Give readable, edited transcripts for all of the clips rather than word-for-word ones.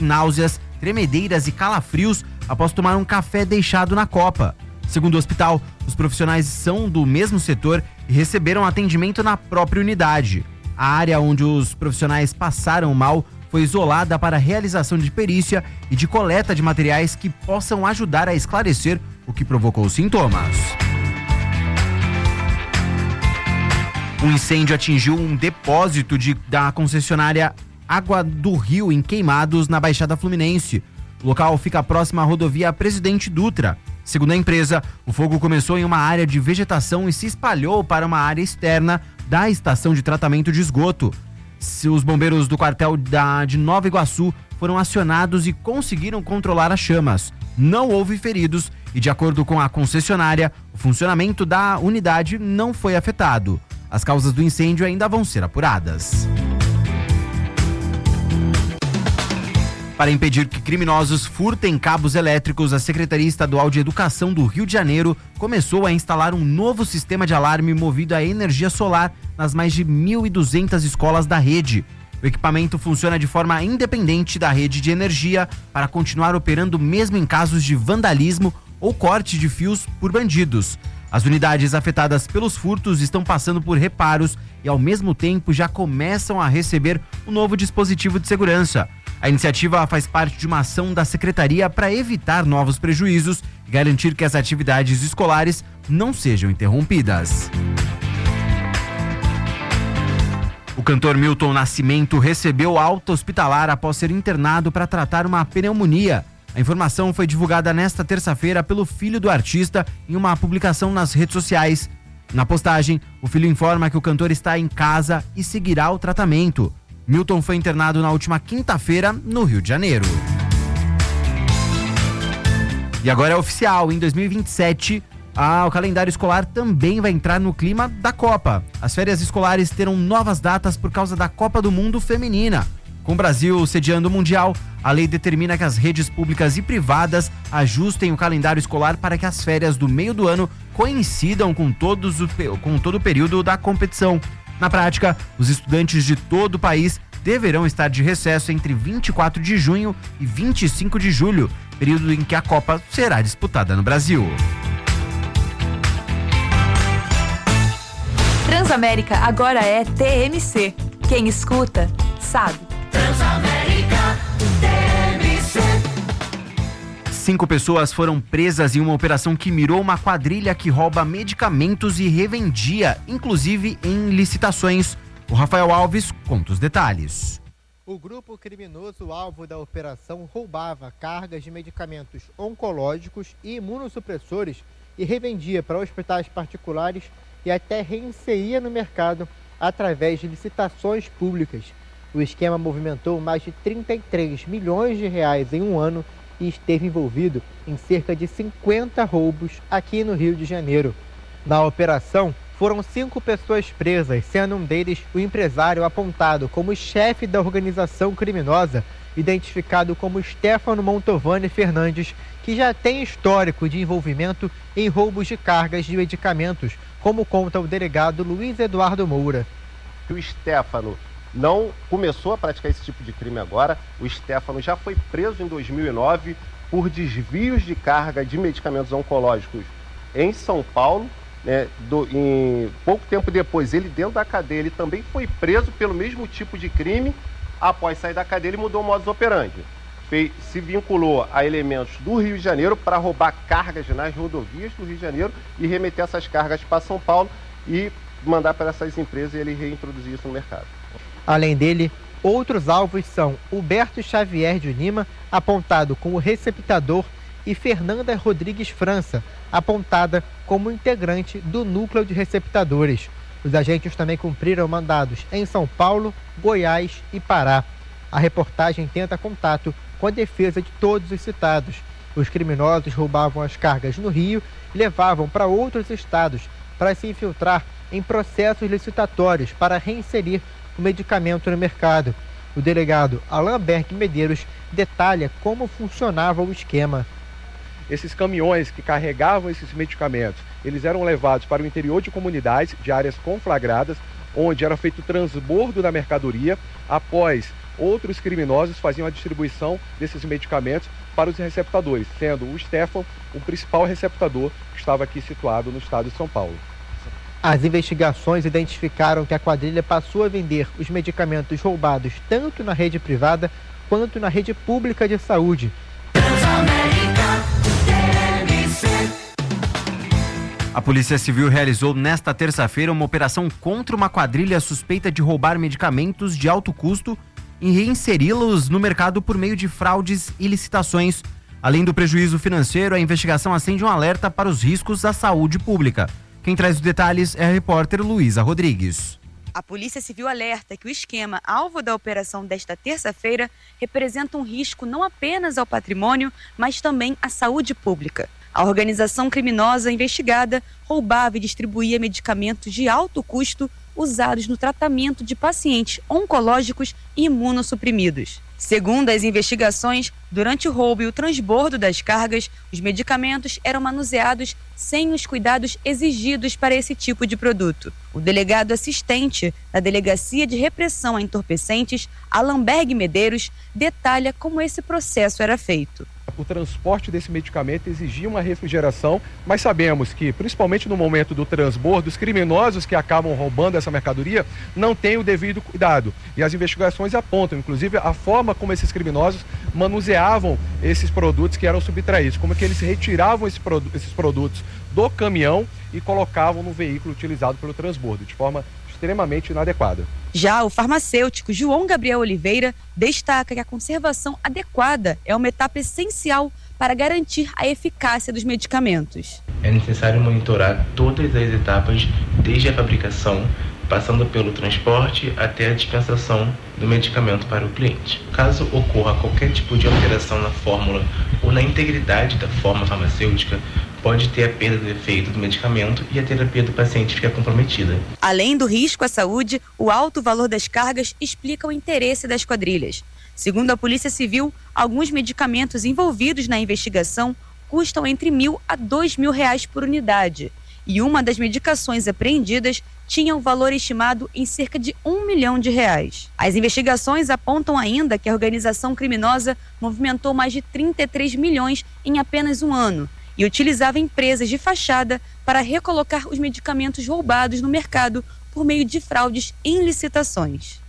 náuseas, tremedeiras e calafrios após tomar um café deixado na copa. Segundo o hospital, os profissionais são do mesmo setor e receberam atendimento na própria unidade. A área onde os profissionais passaram mal foi isolada para a realização de perícia e de coleta de materiais que possam ajudar a esclarecer o que provocou os sintomas. Um incêndio atingiu um depósito da concessionária Água do Rio, em Queimados, na Baixada Fluminense. O local fica próximo à rodovia Presidente Dutra. Segundo a empresa, o fogo começou em uma área de vegetação e se espalhou para uma área externa da estação de tratamento de esgoto. Os bombeiros do quartel de Nova Iguaçu foram acionados e conseguiram controlar as chamas. Não houve feridos e, de acordo com a concessionária, o funcionamento da unidade não foi afetado. As causas do incêndio ainda vão ser apuradas. Para impedir que criminosos furtem cabos elétricos, a Secretaria Estadual de Educação do Rio de Janeiro começou a instalar um novo sistema de alarme movido a energia solar nas mais de 1.200 escolas da rede. O equipamento funciona de forma independente da rede de energia para continuar operando mesmo em casos de vandalismo ou corte de fios por bandidos. As unidades afetadas pelos furtos estão passando por reparos e, ao mesmo tempo, já começam a receber um novo dispositivo de segurança. A iniciativa faz parte de uma ação da Secretaria para evitar novos prejuízos e garantir que as atividades escolares não sejam interrompidas. O cantor Milton Nascimento recebeu alta hospitalar após ser internado para tratar uma pneumonia. A informação foi divulgada nesta terça-feira pelo filho do artista em uma publicação nas redes sociais. Na postagem, o filho informa que o cantor está em casa e seguirá o tratamento. Milton foi internado na última quinta-feira no Rio de Janeiro. E agora é oficial, em 2027, o calendário escolar também vai entrar no clima da Copa. As férias escolares terão novas datas por causa da Copa do Mundo Feminina. Com o Brasil sediando o Mundial, a lei determina que as redes públicas e privadas ajustem o calendário escolar para que as férias do meio do ano coincidam com todo o período da competição. Na prática, os estudantes de todo o país deverão estar de recesso entre 24 de junho e 25 de julho, período em que a Copa será disputada no Brasil. Transamérica agora é TMC. Quem escuta, sabe. Transamérica TMC. 5 pessoas foram presas em uma operação que mirou uma quadrilha que rouba medicamentos e revendia, inclusive em licitações. O Rafael Alves conta os detalhes. O grupo criminoso alvo da operação roubava cargas de medicamentos oncológicos e imunossupressores e revendia para hospitais particulares e até reinseria no mercado através de licitações públicas. O esquema movimentou mais de 33 milhões de reais em um ano e esteve envolvido em cerca de 50 roubos aqui no Rio de Janeiro. Na operação, foram 5 pessoas presas, sendo um deles o empresário apontado como chefe da organização criminosa, identificado como Stefano Montovani Fernandes, que já tem histórico de envolvimento em roubos de cargas de medicamentos, como conta o delegado Luiz Eduardo Moura. O Stefano não começou a praticar esse tipo de crime agora. O Stefano já foi preso em 2009 por desvios de carga de medicamentos oncológicos em São Paulo. Pouco tempo depois, ele dentro da cadeia, ele também foi preso pelo mesmo tipo de crime. Após sair da cadeia, ele mudou o modus operandi. Se vinculou a elementos do Rio de Janeiro para roubar cargas nas rodovias do Rio de Janeiro e remeter essas cargas para São Paulo e mandar para essas empresas e ele reintroduzir isso no mercado. Além dele, outros alvos são Huberto Xavier de Lima, apontado como receptador, e Fernanda Rodrigues França, apontada como integrante do núcleo de receptadores. Os agentes também cumpriram mandados em São Paulo, Goiás e Pará. A reportagem tenta contato com a defesa de todos os citados. Os criminosos roubavam as cargas no Rio e levavam para outros estados para se infiltrar em processos licitatórios para reinserir o medicamento no mercado. O delegado Alain Berg Medeiros detalha como funcionava o esquema. Esses caminhões que carregavam esses medicamentos, eles eram levados para o interior de comunidades, de áreas conflagradas, onde era feito o transbordo da mercadoria. Após outros criminosos faziam a distribuição desses medicamentos para os receptadores, sendo o Stefan o principal receptador que estava aqui situado no estado de São Paulo. As investigações identificaram que a quadrilha passou a vender os medicamentos roubados tanto na rede privada quanto na rede pública de saúde. A Polícia Civil realizou nesta terça-feira uma operação contra uma quadrilha suspeita de roubar medicamentos de alto custo e reinseri-los no mercado por meio de fraudes e licitações. Além do prejuízo financeiro, a investigação acende um alerta para os riscos à saúde pública. Quem traz os detalhes é a repórter Luísa Rodrigues. A Polícia Civil alerta que o esquema alvo da operação desta terça-feira representa um risco não apenas ao patrimônio, mas também à saúde pública. A organização criminosa investigada roubava e distribuía medicamentos de alto custo usados no tratamento de pacientes oncológicos e imunossuprimidos. Segundo as investigações, durante o roubo e o transbordo das cargas, os medicamentos eram manuseados sem os cuidados exigidos para esse tipo de produto. O delegado assistente da Delegacia de Repressão a Entorpecentes, Alamberg Medeiros, detalha como esse processo era feito. O transporte desse medicamento exigia uma refrigeração, mas sabemos que, principalmente no momento do transbordo, os criminosos que acabam roubando essa mercadoria não têm o devido cuidado. E as investigações apontam, inclusive, a forma como esses criminosos manuseavam esses produtos que eram subtraídos, como que eles retiravam esses produtos do caminhão e colocavam no veículo utilizado pelo transbordo, de forma extremamente inadequada. Já o farmacêutico João Gabriel Oliveira destaca que a conservação adequada é uma etapa essencial para garantir a eficácia dos medicamentos. É necessário monitorar todas as etapas, desde a fabricação, passando pelo transporte até a dispensação do medicamento para o cliente. Caso ocorra qualquer tipo de alteração na fórmula ou na integridade da forma farmacêutica, pode ter a perda do efeito do medicamento e a terapia do paciente fica comprometida. Além do risco à saúde, o alto valor das cargas explica o interesse das quadrilhas. Segundo a Polícia Civil, alguns medicamentos envolvidos na investigação custam entre R$1.000 a R$2.000 por unidade. E uma das medicações apreendidas tinha um valor estimado em cerca de R$1 milhão. As investigações apontam ainda que a organização criminosa movimentou mais de 33 milhões em apenas um ano e utilizava empresas de fachada para recolocar os medicamentos roubados no mercado por meio de fraudes em licitações.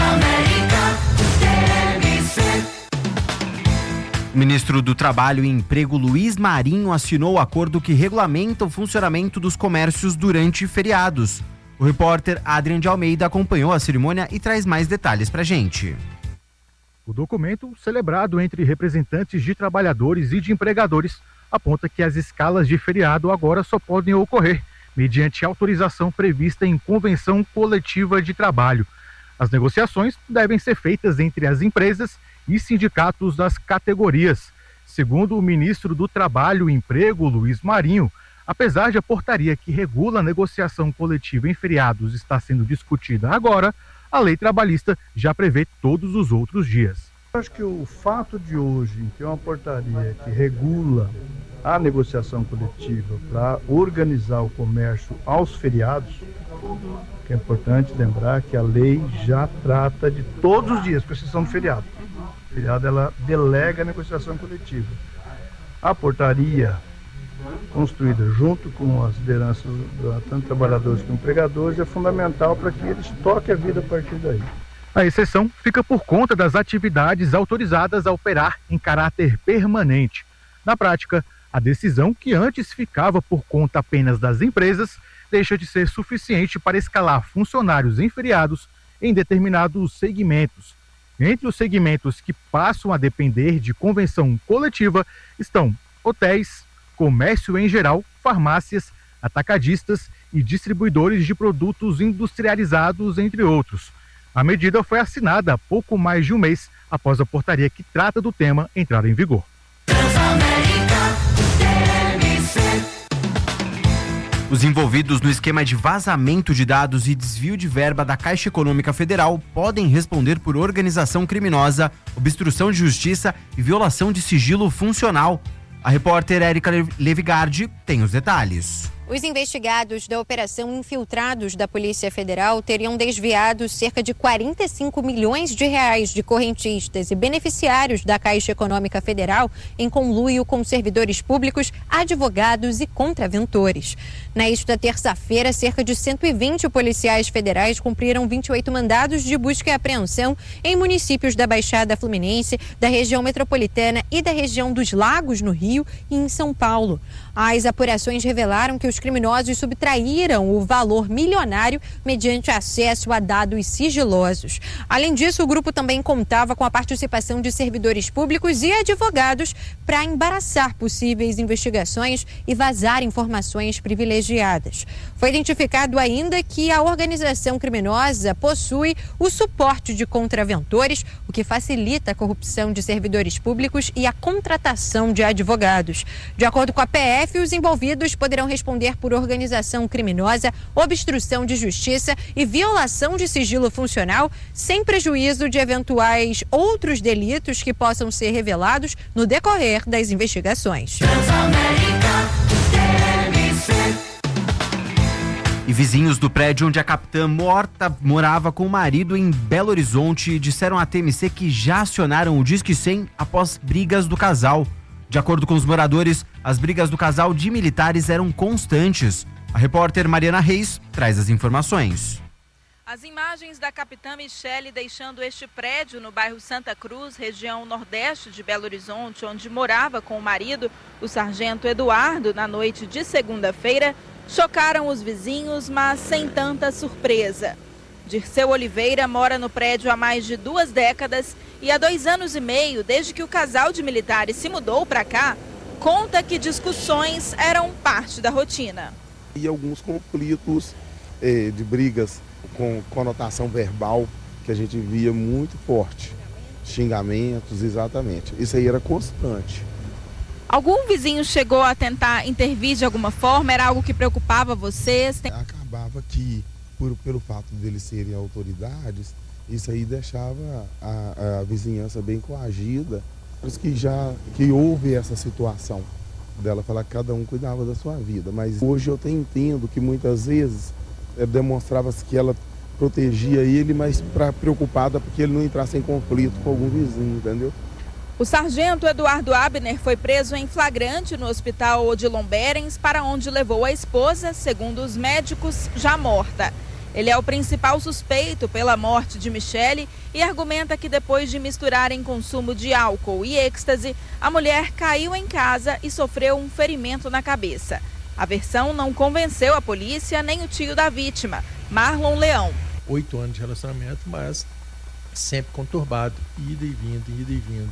O ministro do Trabalho e Emprego, Luiz Marinho, assinou o acordo que regulamenta o funcionamento dos comércios durante feriados. O repórter Adrian de Almeida acompanhou a cerimônia e traz mais detalhes pra gente. O documento, celebrado entre representantes de trabalhadores e de empregadores, aponta que as escalas de feriado agora só podem ocorrer mediante autorização prevista em convenção coletiva de trabalho. As negociações devem ser feitas entre as empresas e sindicatos das categorias. Segundo o ministro do Trabalho e Emprego, Luiz Marinho, apesar de a portaria que regula a negociação coletiva em feriados estar sendo discutida agora, a lei trabalhista já prevê todos os outros dias. Acho que o fato de hoje ter uma portaria que regula a negociação coletiva para organizar o comércio aos feriados, que é importante lembrar que a lei já trata de todos os dias, com exceção do feriado. O feriado ela delega a negociação coletiva. A portaria construída junto com as lideranças, tanto trabalhadores como empregadores, é fundamental para que eles toquem a vida a partir daí. A exceção fica por conta das atividades autorizadas a operar em caráter permanente. Na prática, a decisão, que antes ficava por conta apenas das empresas, deixa de ser suficiente para escalar funcionários em feriados em determinados segmentos. Entre os segmentos que passam a depender de convenção coletiva estão hotéis, comércio em geral, farmácias, atacadistas e distribuidores de produtos industrializados, entre outros. A medida foi assinada há pouco mais de um mês após a portaria que trata do tema entrar em vigor. Os envolvidos no esquema de vazamento de dados e desvio de verba da Caixa Econômica Federal podem responder por organização criminosa, obstrução de justiça e violação de sigilo funcional. A repórter Érica Levigardi tem os detalhes. Os investigados da Operação Infiltrados da Polícia Federal teriam desviado cerca de 45 milhões de reais de correntistas e beneficiários da Caixa Econômica Federal em conluio com servidores públicos, advogados e contraventores. Nesta terça-feira, cerca de 120 policiais federais cumpriram 28 mandados de busca e apreensão em municípios da Baixada Fluminense, da região metropolitana e da região dos Lagos, no Rio, e em São Paulo. As apurações revelaram que os criminosos subtraíram o valor milionário mediante acesso a dados sigilosos. Além disso, o grupo também contava com a participação de servidores públicos e advogados para embaraçar possíveis investigações e vazar informações privilegiadas. Foi identificado ainda que a organização criminosa possui o suporte de contraventores, o que facilita a corrupção de servidores públicos e a contratação de advogados. De acordo com a PF, os envolvidos poderão responder por organização criminosa, obstrução de justiça e violação de sigilo funcional, sem prejuízo de eventuais outros delitos que possam ser revelados no decorrer das investigações. E vizinhos do prédio onde a capitã morta morava com o marido em Belo Horizonte disseram à TMC que já acionaram o Disque 100 após brigas do casal. De acordo com os moradores, as brigas do casal de militares eram constantes. A repórter Mariana Reis traz as informações. As imagens da capitã Michele deixando este prédio no bairro Santa Cruz, região nordeste de Belo Horizonte, onde morava com o marido, o sargento Eduardo, na noite de segunda-feira, chocaram os vizinhos, mas sem tanta surpresa. Dirceu Oliveira mora no prédio há mais de 2 décadas e há 2 anos e meio, desde que o casal de militares se mudou para cá, conta que discussões eram parte da rotina. E alguns conflitos de brigas com conotação verbal que a gente via muito forte. Xingamentos, exatamente. Isso aí era constante. Algum vizinho chegou a intervir de alguma forma? Era algo que preocupava vocês? Acabava que, pelo fato deles serem autoridades, isso aí deixava a vizinhança bem coagida. Por isso que houve essa situação dela falar que cada um cuidava da sua vida. Mas hoje eu até entendo que muitas vezes demonstrava-se que ela protegia ele, mas preocupada porque ele não entrasse em conflito com algum vizinho, entendeu? O sargento Eduardo Abner foi preso em flagrante no hospital Odilon Berens, para onde levou a esposa, segundo os médicos, já morta. Ele é o principal suspeito pela morte de Michele e argumenta que depois de misturarem consumo de álcool e êxtase, a mulher caiu em casa e sofreu um ferimento na cabeça. A versão não convenceu a polícia nem o tio da vítima, Marlon Leão. 8 anos de relacionamento, mas sempre conturbado, ida e vindo.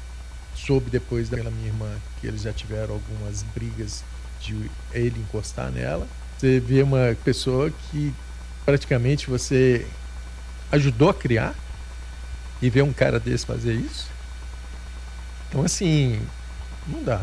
Soube depois daquela minha irmã que eles já tiveram algumas brigas de ele encostar nela. Você vê uma pessoa que praticamente você ajudou a criar e ver um cara desse fazer isso. Então assim, não dá.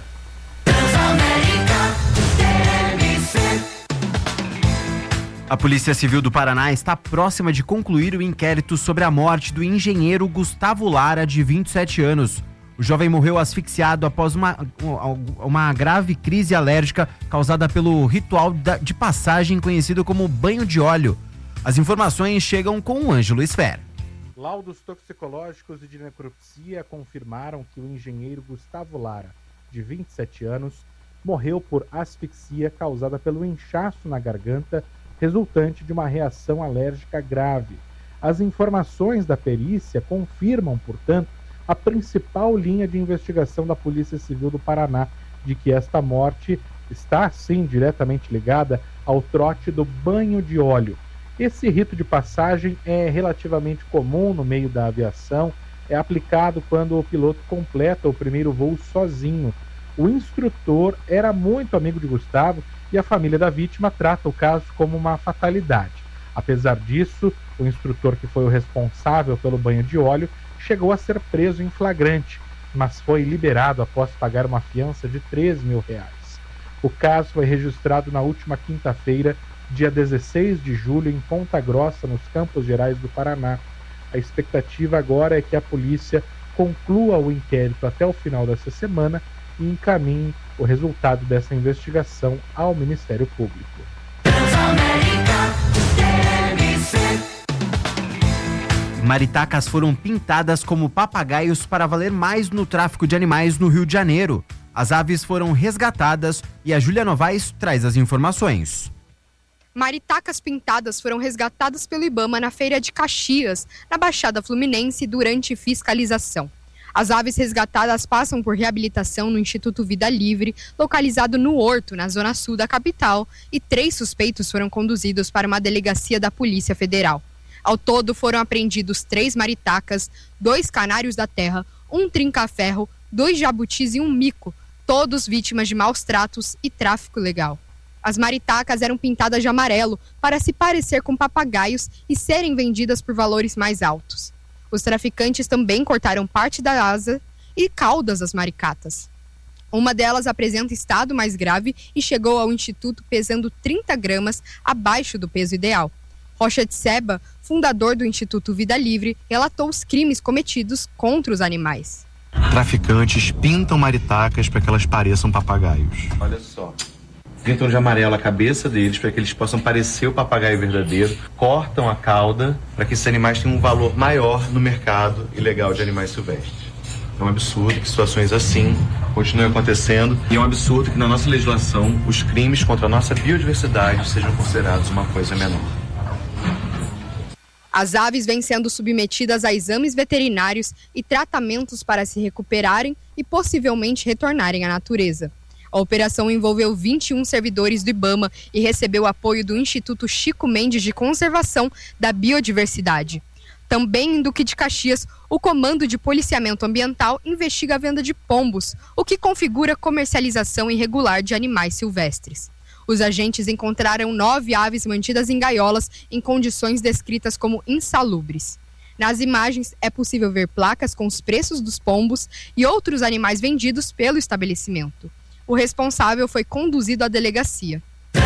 A Polícia Civil do Paraná está próxima de concluir o inquérito sobre a morte do engenheiro Gustavo Lara, de 27 anos. O jovem morreu asfixiado após uma grave crise alérgica causada pelo ritual de passagem conhecido como banho de óleo. As informações chegam com o Ângelo Esfera. Laudos toxicológicos e de necropsia confirmaram que o engenheiro Gustavo Lara, de 27 anos, morreu por asfixia causada pelo inchaço na garganta, resultante de uma reação alérgica grave. As informações da perícia confirmam, portanto, a principal linha de investigação da Polícia Civil do Paraná, de que esta morte está, sim, diretamente ligada ao trote do banho de óleo. Esse rito de passagem é relativamente comum no meio da aviação, é aplicado quando o piloto completa o primeiro voo sozinho. O instrutor era muito amigo de Gustavo e a família da vítima trata o caso como uma fatalidade. Apesar disso, o instrutor que foi o responsável pelo banho de óleo chegou a ser preso em flagrante, mas foi liberado após pagar uma fiança de R$3 mil. O caso foi registrado na última quinta-feira, dia 16 de julho, em Ponta Grossa, nos Campos Gerais do Paraná. A expectativa agora é que a polícia conclua o inquérito até o final dessa semana e encaminhe o resultado dessa investigação ao Ministério Público. Maritacas foram pintadas como papagaios para valer mais no tráfico de animais no Rio de Janeiro. As aves foram resgatadas e a Júlia Novaes traz as informações. Maritacas pintadas foram resgatadas pelo Ibama na Feira de Caxias, na Baixada Fluminense, durante fiscalização. As aves resgatadas passam por reabilitação no Instituto Vida Livre, localizado no Horto, na zona sul da capital, e 3 suspeitos foram conduzidos para uma delegacia da Polícia Federal. Ao todo, foram apreendidos 3 maritacas, 2 canários da terra, 1 trinca-ferro, 2 jabutis e 1 mico, todos vítimas de maus tratos e tráfico ilegal. As maritacas eram pintadas de amarelo para se parecer com papagaios e serem vendidas por valores mais altos. Os traficantes também cortaram parte da asa e caudas das maricatas. Uma delas apresenta estado mais grave e chegou ao instituto pesando 30 gramas abaixo do peso ideal. Rocha de Seba, fundador do Instituto Vida Livre, relatou os crimes cometidos contra os animais. Traficantes pintam maritacas para que elas pareçam papagaios. Olha só. Pintam de amarelo a cabeça deles para que eles possam parecer o papagaio verdadeiro. Cortam a cauda para que esses animais tenham um valor maior no mercado ilegal de animais silvestres. É um absurdo que situações assim continuem acontecendo e é um absurdo que na nossa legislação os crimes contra a nossa biodiversidade sejam considerados uma coisa menor. As aves vêm sendo submetidas a exames veterinários e tratamentos para se recuperarem e possivelmente retornarem à natureza. A operação envolveu 21 servidores do Ibama e recebeu apoio do Instituto Chico Mendes de Conservação da Biodiversidade. Também em Duque de Caxias, o Comando de Policiamento Ambiental investiga a venda de pombos, o que configura comercialização irregular de animais silvestres. Os agentes encontraram 9 aves mantidas em gaiolas em condições descritas como insalubres. Nas imagens, é possível ver placas com os preços dos pombos e outros animais vendidos pelo estabelecimento. O responsável foi conduzido à delegacia.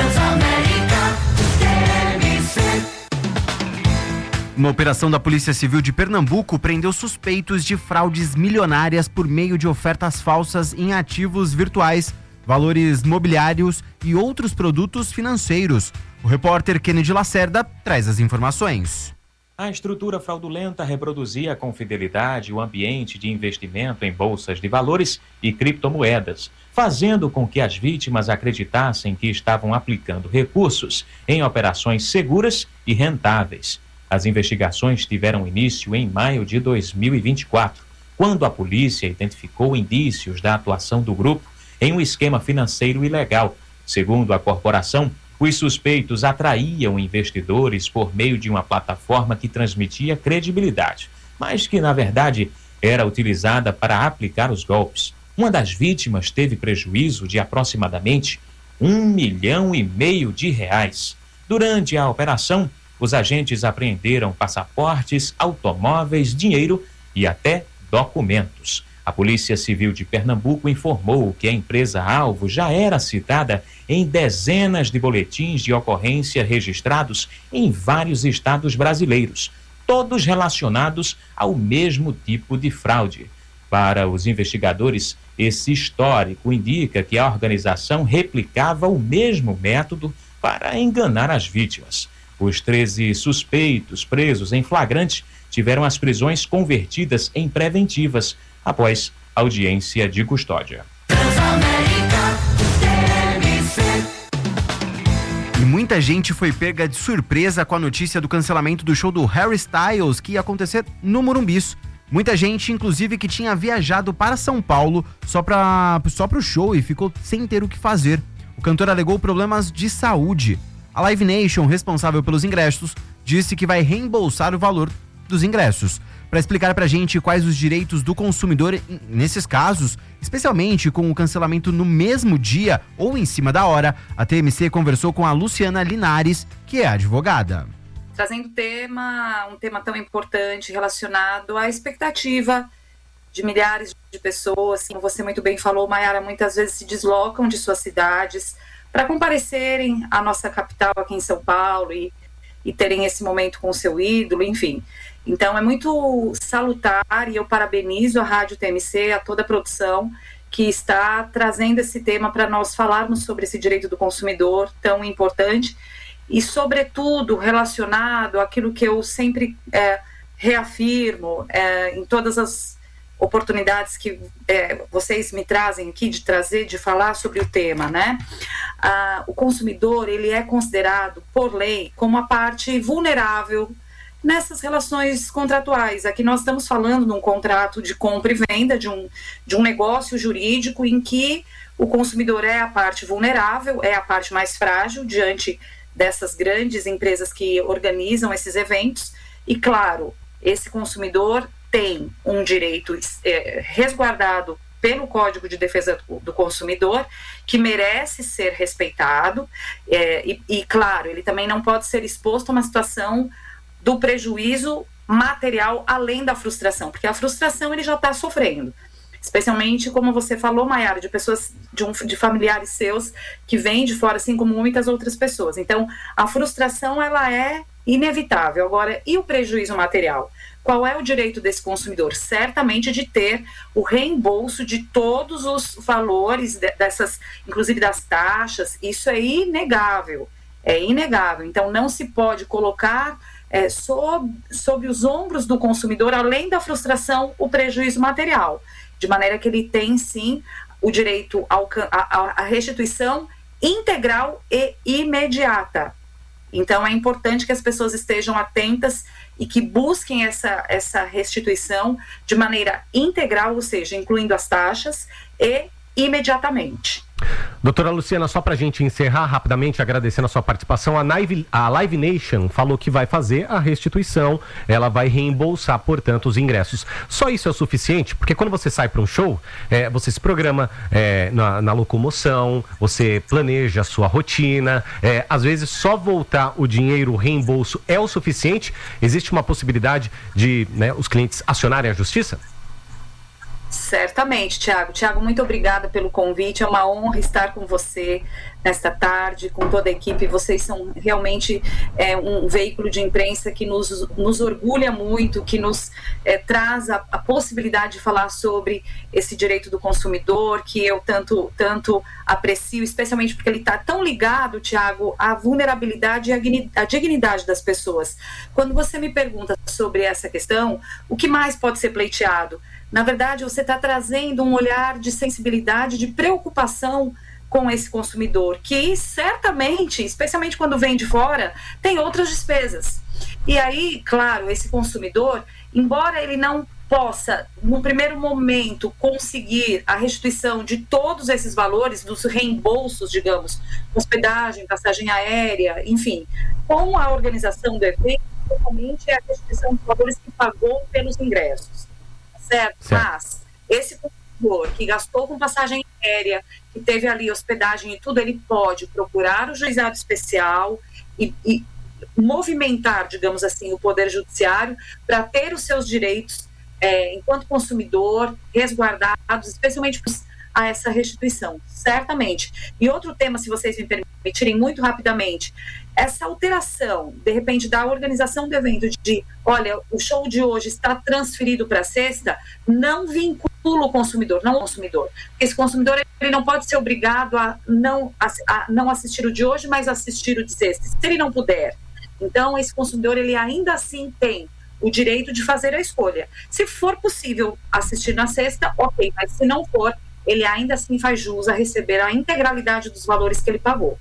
Uma operação da Polícia Civil de Pernambuco prendeu suspeitos de fraudes milionárias por meio de ofertas falsas em ativos virtuais, valores mobiliários e outros produtos financeiros. O repórter Kennedy Lacerda traz as informações. A estrutura fraudulenta reproduzia com fidelidade o ambiente de investimento em bolsas de valores e criptomoedas, fazendo com que as vítimas acreditassem que estavam aplicando recursos em operações seguras e rentáveis. As investigações tiveram início em maio de 2024, quando a polícia identificou indícios da atuação do grupo em um esquema financeiro ilegal. Segundo a corporação, os suspeitos atraíam investidores por meio de uma plataforma que transmitia credibilidade, mas que, na verdade, era utilizada para aplicar os golpes. Uma das vítimas teve prejuízo de aproximadamente R$1,5 milhão de reais. Durante a operação, os agentes apreenderam passaportes, automóveis, dinheiro e até documentos. A Polícia Civil de Pernambuco informou que a empresa-alvo já era citada em dezenas de boletins de ocorrência registrados em vários estados brasileiros, todos relacionados ao mesmo tipo de fraude. Para os investigadores, esse histórico indica que a organização replicava o mesmo método para enganar as vítimas. Os 13 suspeitos presos em flagrante tiveram as prisões convertidas em preventivas após audiência de custódia. E muita gente foi pega de surpresa com a notícia do cancelamento do show do Harry Styles, que ia acontecer no Morumbis. Muita gente, inclusive, que tinha viajado para São Paulo só pro show e ficou sem ter o que fazer. O cantor alegou problemas de saúde. A Live Nation, responsável pelos ingressos, disse que vai reembolsar o valor dos ingressos. Para explicar pra gente quais os direitos do consumidor nesses casos, especialmente com o cancelamento no mesmo dia ou em cima da hora, a TMC conversou com a Luciana Linares, que é advogada. Trazendo um tema tão importante relacionado à expectativa de milhares de pessoas, como você muito bem falou, Mayara, muitas vezes se deslocam de suas cidades para comparecerem à nossa capital aqui em São Paulo e terem esse momento com o seu ídolo, enfim. Então é muito salutar e eu parabenizo a Rádio TMC, a toda a produção que está trazendo esse tema para nós falarmos sobre esse direito do consumidor tão importante e, sobretudo, relacionado àquilo que eu sempre reafirmo em todas as oportunidades que vocês me trazem aqui de falar sobre o tema, né? O consumidor, ele é considerado, por lei, como a parte vulnerável nessas relações contratuais. Aqui nós estamos falando de um contrato de compra e venda, de um negócio jurídico em que o consumidor é a parte vulnerável, é a parte mais frágil diante dessas grandes empresas que organizam esses eventos. E, claro, esse consumidor tem um direito resguardado pelo Código de Defesa do Consumidor, que merece ser respeitado, e, claro, ele também não pode ser exposto a uma situação do prejuízo material além da frustração, porque a frustração ele já está sofrendo, especialmente, como você falou, Maiara, de pessoas, de familiares seus que vêm de fora, assim como muitas outras pessoas. Então, a frustração, ela é inevitável. Agora, e o prejuízo material? Qual é o direito desse consumidor? Certamente de ter o reembolso de todos os valores dessas, inclusive das taxas. Isso é inegável. É inegável. Então, não se pode colocar sob os ombros do consumidor, além da frustração, o prejuízo material. De maneira que ele tem, sim, o direito à restituição integral e imediata. Então, é importante que as pessoas estejam atentas e que busquem essa restituição de maneira integral, ou seja, incluindo as taxas e imediatamente. Doutora Luciana, só para a gente encerrar rapidamente, agradecendo a sua participação, a Live Nation falou que vai fazer a restituição, ela vai reembolsar, portanto, os ingressos. Só isso é o suficiente? Porque quando você sai para um show, você se programa na locomoção, você planeja a sua rotina, às vezes só voltar o dinheiro, o reembolso é o suficiente? Existe uma possibilidade de os clientes acionarem a justiça? Certamente, Tiago. Tiago, muito obrigada pelo convite. É uma honra estar com você nesta tarde, com toda a equipe. Vocês são realmente um veículo de imprensa que nos orgulha muito, que nos traz a possibilidade de falar sobre esse direito do consumidor, que eu tanto aprecio, especialmente porque ele está tão ligado, Tiago, à vulnerabilidade e à dignidade das pessoas. Quando você me pergunta sobre essa questão, o que mais pode ser pleiteado? Na verdade, você está trazendo um olhar de sensibilidade, de preocupação com esse consumidor, que certamente, especialmente quando vem de fora, tem outras despesas. E aí, claro, esse consumidor, embora ele não possa, no primeiro momento, conseguir a restituição de todos esses valores, dos reembolsos, digamos, hospedagem, passagem aérea, enfim, com a organização do evento, normalmente é a restituição dos valores que pagou pelos ingressos. Certo? Mas esse consumidor que gastou com passagem aérea, que teve ali hospedagem e tudo, ele pode procurar o juizado especial e movimentar, digamos assim, o Poder Judiciário para ter os seus direitos enquanto consumidor resguardados, especialmente a essa restituição, certamente. E outro tema, se vocês me permitirem, muito rapidamente, essa alteração, de repente, da organização do evento de, olha, o show de hoje está transferido para sexta, não vincula o consumidor, não o consumidor. Esse consumidor, ele não pode ser obrigado a não assistir o de hoje, mas assistir o de sexta, se ele não puder. Então, esse consumidor, ele ainda assim tem o direito de fazer a escolha. Se for possível assistir na sexta, ok, mas se não for, ele ainda assim faz jus a receber a integralidade dos valores que ele pagou.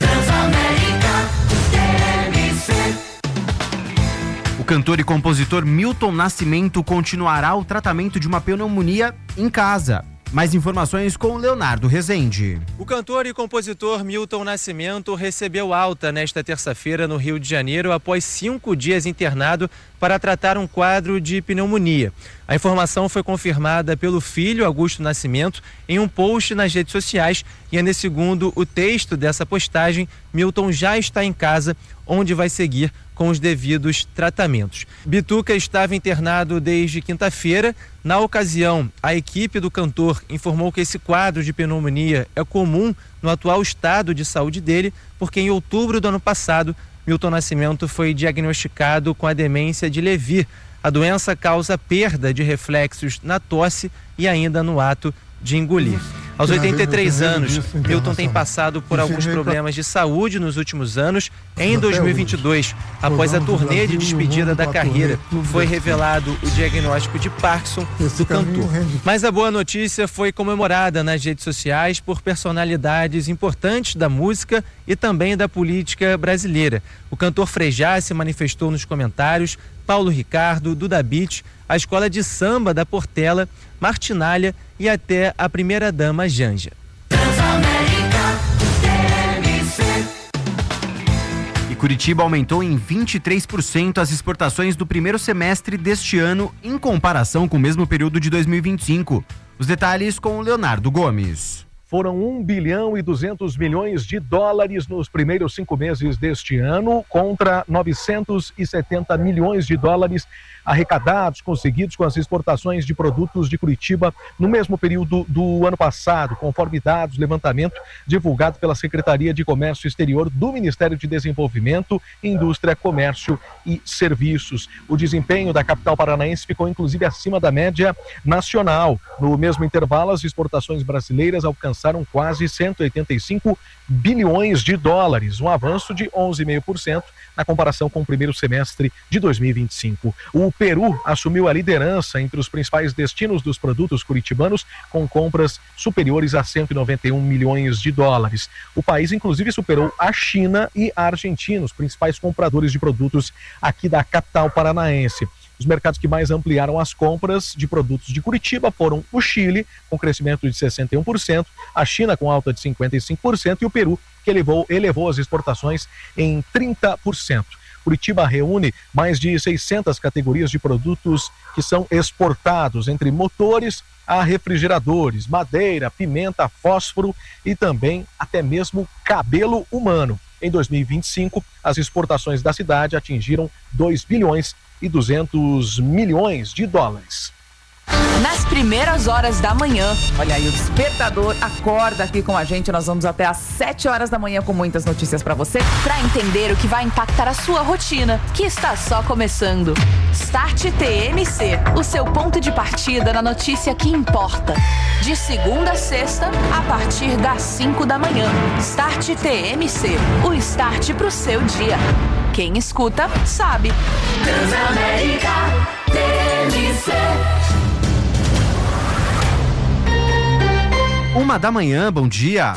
O cantor e compositor Milton Nascimento continuará o tratamento de uma pneumonia em casa. Mais informações com Leonardo Rezende. O cantor e compositor Milton Nascimento recebeu alta nesta terça-feira no Rio de Janeiro após 5 dias internado para tratar um quadro de pneumonia. A informação foi confirmada pelo filho, Augusto Nascimento, em um post nas redes sociais e ainda segundo o texto dessa postagem, Milton já está em casa, onde vai seguir com os devidos tratamentos. Bituca estava internado desde quinta-feira. Na ocasião, a equipe do cantor informou que esse quadro de pneumonia é comum no atual estado de saúde dele, porque em outubro do ano passado, Milton Nascimento foi diagnosticado com a demência de Lewy. A doença causa perda de reflexos na tosse e ainda no ato de engolir. Aos 83 anos, Milton tem passado por alguns problemas de saúde nos últimos anos. Em 2022, após a turnê de despedida da carreira, foi revelado o diagnóstico de Parkinson do cantor. Mas a boa notícia foi comemorada nas redes sociais por personalidades importantes da música e também da política brasileira. O cantor Frejá se manifestou nos comentários, Paulo Ricardo, Duda Beat, a escola de samba da Portela, Martinália e até a primeira-dama Janja. E Curitiba aumentou em 23% as exportações do primeiro semestre deste ano em comparação com o mesmo período de 2025. Os detalhes com o Leonardo Gomes. Foram 1 bilhão e 200 milhões de dólares nos primeiros 5 meses deste ano, contra 970 milhões de dólares arrecadados, conseguidos com as exportações de produtos de Curitiba no mesmo período do ano passado, conforme dados, levantamento divulgado pela Secretaria de Comércio Exterior do Ministério de Desenvolvimento, Indústria, Comércio e Serviços. O desempenho da capital paranaense ficou inclusive acima da média nacional. No mesmo intervalo, as exportações brasileiras alcançaram quase 185 bilhões de dólares, um avanço de 11,5% na comparação com o primeiro semestre de 2025. O Peru assumiu a liderança entre os principais destinos dos produtos curitibanos, com compras superiores a 191 milhões de dólares. O país, inclusive, superou a China e a Argentina, os principais compradores de produtos aqui da capital paranaense. Os mercados que mais ampliaram as compras de produtos de Curitiba foram o Chile, com crescimento de 61%, a China com alta de 55% e o Peru, que elevou as exportações em 30%. Curitiba reúne mais de 600 categorias de produtos que são exportados, entre motores a refrigeradores, madeira, pimenta, fósforo e também até mesmo cabelo humano. Em 2025, as exportações da cidade atingiram 2 bilhões e 200 milhões de dólares. Nas primeiras horas da manhã, olha aí, o Despertador acorda aqui com a gente. Nós vamos até às 7 horas da manhã com muitas notícias para você, para entender o que vai impactar a sua rotina, que está só começando. Start TMC, o seu ponto de partida na notícia que importa. De segunda a sexta, a partir das 5 da manhã. Start TMC, o start pro seu dia. Quem escuta, sabe. Transamérica TMC. 1h, bom dia.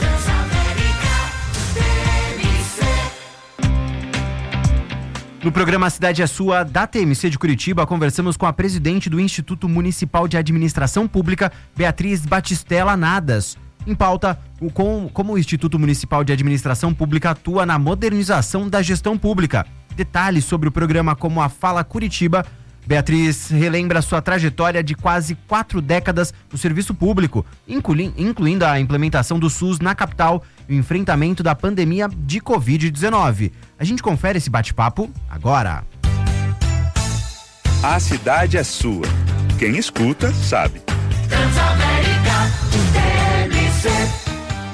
No programa Cidade é Sua, da TMC de Curitiba, conversamos com a presidente do Instituto Municipal de Administração Pública, Beatriz Batistella Nadas. Em pauta, como o Instituto Municipal de Administração Pública atua na modernização da gestão pública. Detalhes sobre o programa como a Fala Curitiba. Beatriz relembra sua trajetória de quase 4 décadas no serviço público, incluindo a implementação do SUS na capital e o enfrentamento da pandemia de Covid-19. A gente confere esse bate-papo agora. A cidade é sua. Quem escuta, sabe. Transamérica TMC.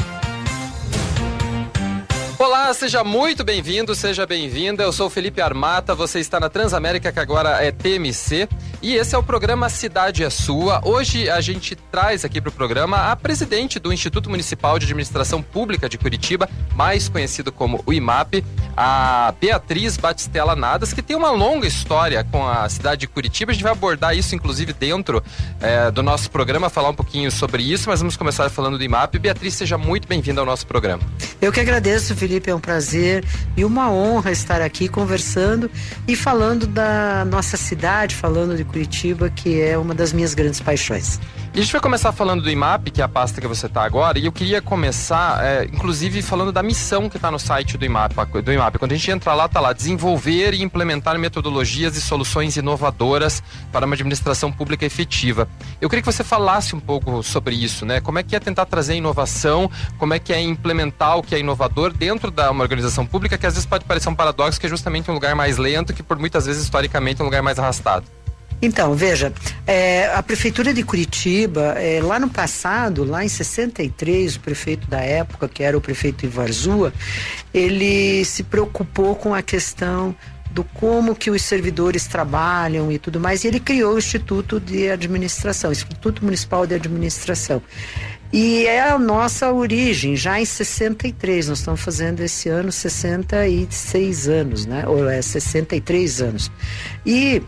Olá, seja muito bem-vindo, seja bem-vinda. Eu sou o Felipe Armata, você está na Transamérica, que agora é TMC, e esse é o programa Cidade é Sua. Hoje a gente traz aqui para o programa a presidente do Instituto Municipal de Administração Pública de Curitiba, mais conhecido como o IMAP, a Beatriz Batistella Nadas, que tem uma longa história com a cidade de Curitiba. A gente vai abordar isso, inclusive, dentro do nosso programa, falar um pouquinho sobre isso, mas vamos começar falando do IMAP. Beatriz, seja muito bem-vinda ao nosso programa. Eu que agradeço, Felipe, é um prazer e uma honra estar aqui conversando e falando da nossa cidade, falando de Curitiba, que é uma das minhas grandes paixões. E a gente vai começar falando do IMAP, que é a pasta que você está agora, e eu queria começar, inclusive, falando da missão que está no site do IMAP. Quando a gente entra lá, está lá, desenvolver e implementar metodologias e soluções inovadoras para uma administração pública efetiva. Eu queria que você falasse um pouco sobre isso, né? Como é que é tentar trazer inovação, como é que é implementar o que é inovador dentro de uma organização pública, que às vezes pode parecer um paradoxo, que é justamente um lugar mais lento, que por muitas vezes, historicamente, é um lugar mais arrastado. Então, veja, a Prefeitura de Curitiba, lá no passado, lá em 63, o prefeito da época, que era o prefeito Ivarzua, ele se preocupou com a questão do como que os servidores trabalham e tudo mais, e ele criou o Instituto de Administração, Instituto Municipal de Administração. E é a nossa origem, já em 63, nós estamos fazendo esse ano 66 anos, né? Ou 63 anos. E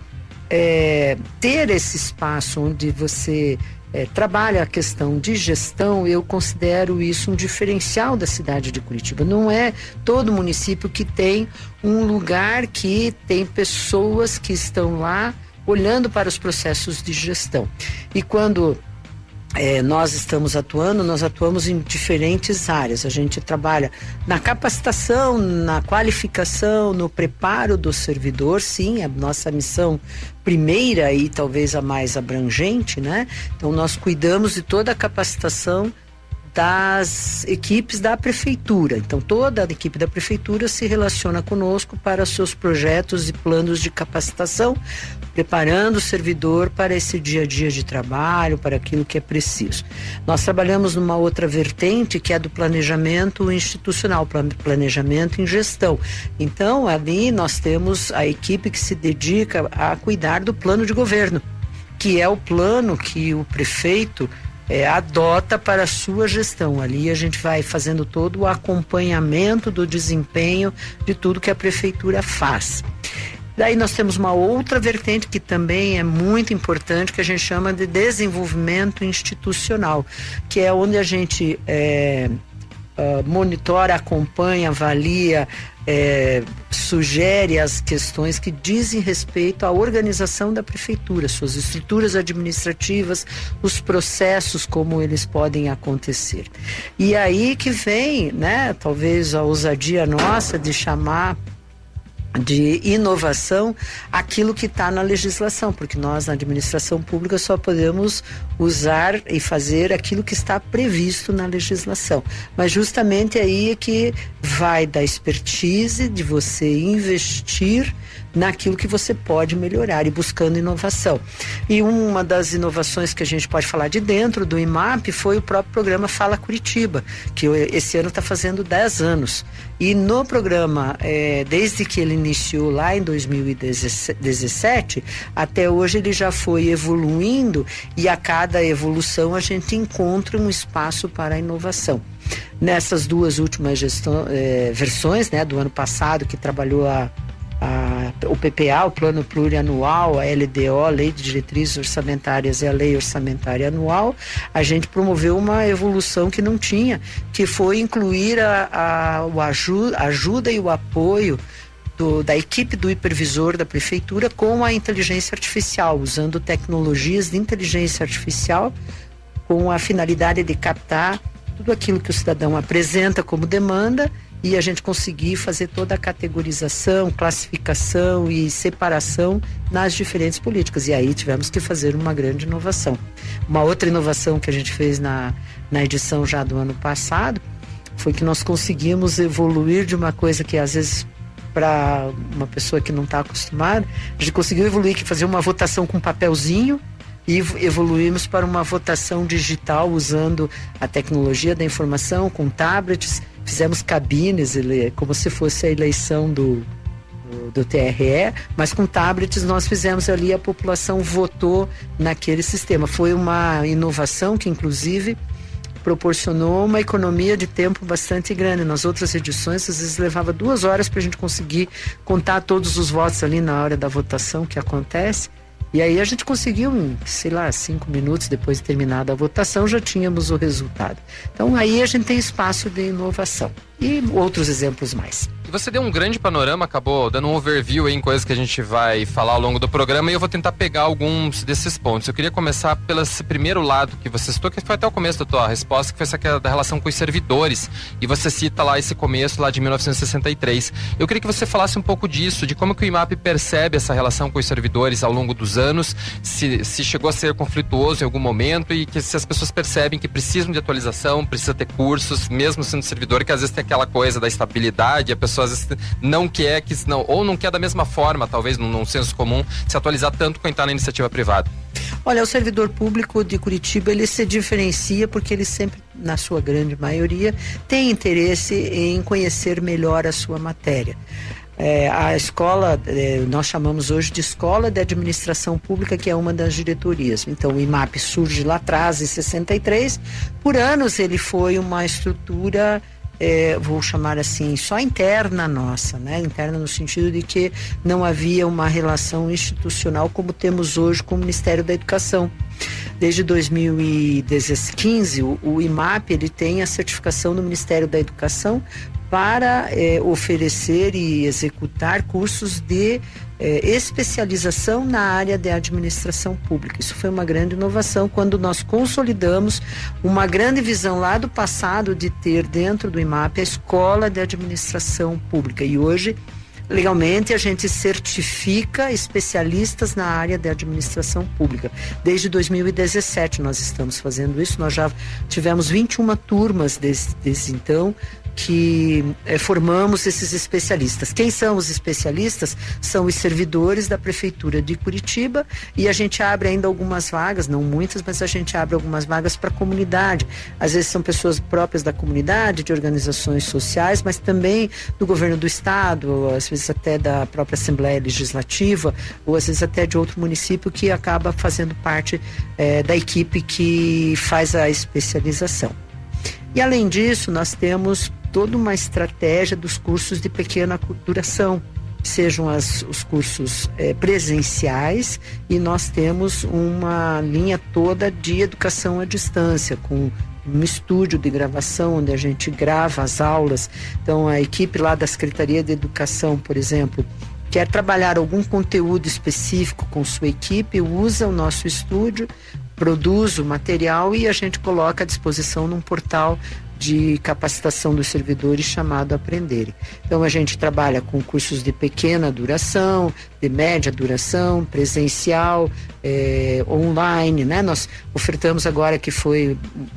ter esse espaço onde você trabalha a questão de gestão, eu considero isso um diferencial da cidade de Curitiba. Não é todo município que tem um lugar que tem pessoas que estão lá olhando para os processos de gestão. E quando nós estamos atuando, nós atuamos em diferentes áreas. A gente trabalha na capacitação, na qualificação, no preparo do servidor, sim, é a nossa missão primeira e talvez a mais abrangente, né? Então nós cuidamos de toda a capacitação das equipes da prefeitura. Então toda a equipe da prefeitura se relaciona conosco para seus projetos e planos de capacitação, preparando o servidor para esse dia a dia de trabalho, para aquilo que é preciso. Nós trabalhamos numa outra vertente que é do planejamento institucional, planejamento em gestão. Então ali nós temos a equipe que se dedica a cuidar do plano de governo, que é o plano que o prefeito adota para a sua gestão. Ali a gente vai fazendo todo o acompanhamento do desempenho de tudo que a prefeitura faz. Daí nós temos uma outra vertente que também é muito importante, que a gente chama de desenvolvimento institucional, que é onde a gente monitora, acompanha, avalia, sugere as questões que dizem respeito à organização da prefeitura, suas estruturas administrativas, os processos, como eles podem acontecer. E aí que vem, né, talvez a ousadia nossa de chamar de inovação aquilo que está na legislação, porque nós na administração pública só podemos usar e fazer aquilo que está previsto na legislação, mas justamente aí é que vai da expertise de você investir naquilo que você pode melhorar e buscando inovação. E uma das inovações que a gente pode falar de dentro do IMAP foi o próprio programa Fala Curitiba, que esse ano está fazendo 10 anos. E no programa, desde que ele iniciou lá em 2017, até hoje ele já foi evoluindo, e a cada evolução a gente encontra um espaço para a inovação. Nessas duas últimas versões, né, do ano passado, que trabalhou o PPA, o Plano Plurianual, a LDO, Lei de Diretrizes Orçamentárias, e a Lei Orçamentária Anual, a gente promoveu uma evolução que não tinha, que foi incluir a ajuda e o apoio da equipe do hipervisor da prefeitura com a inteligência artificial, usando tecnologias de inteligência artificial com a finalidade de captar tudo aquilo que o cidadão apresenta como demanda, e a gente conseguir fazer toda a categorização, classificação e separação nas diferentes políticas. E aí tivemos que fazer uma grande inovação. Uma outra inovação que a gente fez na edição já do ano passado foi que nós conseguimos evoluir de uma coisa que às vezes para uma pessoa que não está acostumada, a gente conseguiu evoluir, que fazer uma votação com papelzinho, e evoluímos para uma votação digital usando a tecnologia da informação, com tablets. Fizemos cabines, como se fosse a eleição do TRE, mas com tablets nós fizemos ali, a população votou naquele sistema. Foi uma inovação que inclusive proporcionou uma economia de tempo bastante grande. Nas outras edições, às vezes levava 2 horas para a gente conseguir contar todos os votos ali na hora da votação que acontece. E aí a gente conseguiu, em, 5 minutos depois de terminada a votação, já tínhamos o resultado. Então aí a gente tem espaço de inovação. E outros exemplos mais. E você deu um grande panorama, acabou dando um overview em coisas que a gente vai falar ao longo do programa, e eu vou tentar pegar alguns desses pontos. Eu queria começar pelo esse primeiro lado que você citou, que foi até o começo da tua resposta, que foi essa da relação com os servidores. E você cita lá esse começo lá de 1963. Eu queria que você falasse um pouco disso, de como que o IMAP percebe essa relação com os servidores ao longo dos anos, se chegou a ser conflituoso em algum momento, e que se as pessoas percebem que precisam de atualização, precisa ter cursos, mesmo sendo servidor, que às vezes tem aquela coisa da estabilidade, a pessoa às vezes não quer, ou não quer da mesma forma, talvez num senso comum, se atualizar tanto quanto está na iniciativa privada. Olha, o servidor público de Curitiba, ele se diferencia porque ele sempre, na sua grande maioria, tem interesse em conhecer melhor a sua matéria. A escola, nós chamamos hoje de Escola de Administração Pública, que é uma das diretorias. Então, o IMAP surge lá atrás, em 63. Por anos, ele foi uma estrutura, vou chamar assim, só interna nossa, né? Interna no sentido de que não havia uma relação institucional como temos hoje com o Ministério da Educação. Desde 2015, o IMAP ele tem a certificação do Ministério da Educação para oferecer e executar cursos de especialização na área de administração pública. Isso foi uma grande inovação quando nós consolidamos uma grande visão lá do passado de ter dentro do IMAP a Escola de Administração Pública. E hoje, legalmente, a gente certifica especialistas na área de administração pública. Desde 2017 nós estamos fazendo isso, nós já tivemos 21 turmas desde então, que formamos esses especialistas. Quem são os especialistas? São os servidores da Prefeitura de Curitiba, e a gente abre ainda algumas vagas, não muitas, mas a gente abre algumas vagas para a comunidade. Às vezes são pessoas próprias da comunidade, de organizações sociais, mas também do governo do estado, às vezes até da própria Assembleia Legislativa, ou às vezes até de outro município que acaba fazendo parte da equipe que faz a especialização. E além disso, nós temos toda uma estratégia dos cursos de pequena duração, sejam os cursos presenciais, e nós temos uma linha toda de educação à distância, com um estúdio de gravação onde a gente grava as aulas. Então a equipe lá da Secretaria de Educação, por exemplo, quer trabalhar algum conteúdo específico com sua equipe, usa o nosso estúdio, produz o material e a gente coloca à disposição num portal de capacitação dos servidores chamado Aprenderem. Então a gente trabalha com cursos de pequena duração, de média duração, presencial, online, né? Nós ofertamos agora, que foi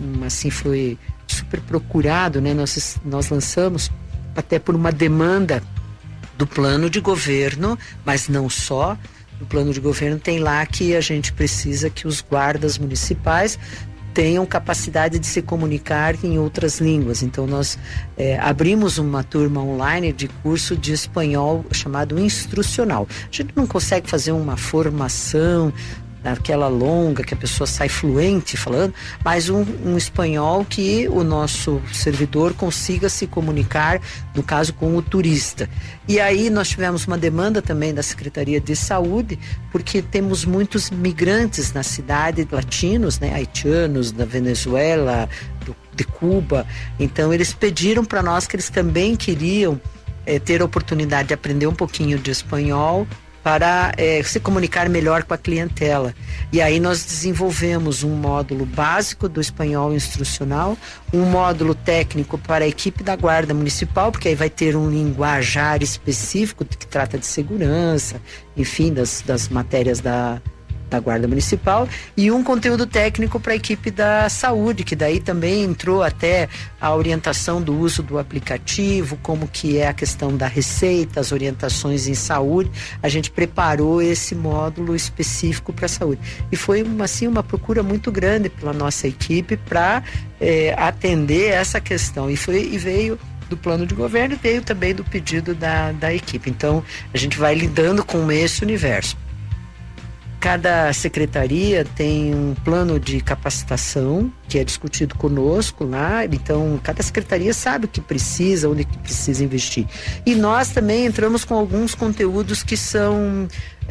super procurado, né? Nós lançamos até por uma demanda do plano de governo, mas não só. No plano de governo tem lá que a gente precisa que os guardas municipais tenham capacidade de se comunicar em outras línguas. Então nós abrimos uma turma online de curso de espanhol chamado instrucional. A gente não consegue fazer uma formação aquela longa que a pessoa sai fluente falando, mas um espanhol que o nosso servidor consiga se comunicar, no caso com o turista. E aí nós tivemos uma demanda também da Secretaria de Saúde, porque temos muitos migrantes na cidade, latinos, né, haitianos, da Venezuela, de Cuba. Então eles pediram para nós que eles também queriam ter a oportunidade de aprender um pouquinho de espanhol para se comunicar melhor com a clientela. E aí nós desenvolvemos um módulo básico do espanhol instrucional, um módulo técnico para a equipe da Guarda Municipal, porque aí vai ter um linguajar específico que trata de segurança, enfim, das matérias da Guarda Municipal, e um conteúdo técnico para a equipe da saúde, que daí também entrou até a orientação do uso do aplicativo, como que é a questão da receita, as orientações em saúde. A gente preparou esse módulo específico para a saúde. E foi uma procura muito grande pela nossa equipe para atender essa questão. E veio do plano de governo, veio também do pedido da equipe. Então, a gente vai lidando com esse universo. Cada secretaria tem um plano de capacitação que é discutido conosco lá, então cada secretaria sabe o que precisa, onde que precisa investir. E nós também entramos com alguns conteúdos que são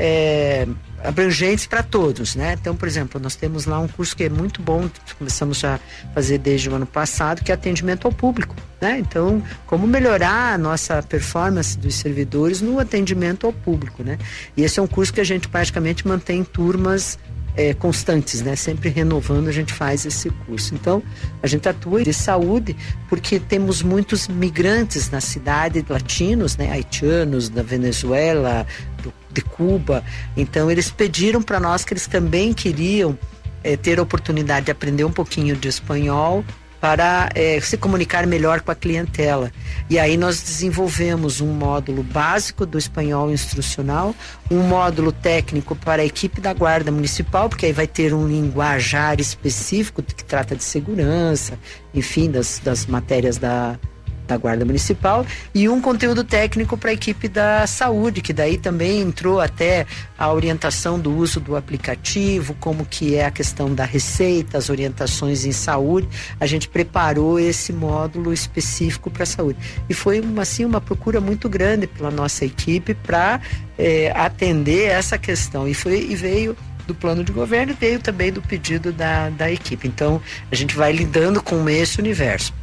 abrangentes para todos, né? Então, por exemplo, nós temos lá um curso que é muito bom, começamos já a fazer desde o ano passado, que é atendimento ao público, né? Então, como melhorar a nossa performance dos servidores no atendimento ao público, né? E esse é um curso que a gente praticamente mantém turmas constantes, né? Sempre renovando, a gente faz esse curso. Então, a gente atua de saúde porque temos muitos migrantes na cidade, latinos, né? Haitianos, da Venezuela, de Cuba. Então eles pediram para nós que eles também queriam ter a oportunidade de aprender um pouquinho de espanhol para se comunicar melhor com a clientela. E aí nós desenvolvemos um módulo básico do espanhol instrucional, um módulo técnico para a equipe da Guarda Municipal, porque aí vai ter um linguajar específico que trata de segurança, enfim, das matérias da da Guarda Municipal, e um conteúdo técnico para a equipe da saúde, que daí também entrou até a orientação do uso do aplicativo, como que é a questão da receita, as orientações em saúde. A gente preparou esse módulo específico para a saúde. E foi uma procura muito grande pela nossa equipe para atender essa questão. E veio do plano de governo, veio também do pedido da equipe. Então, a gente vai lidando com esse universo.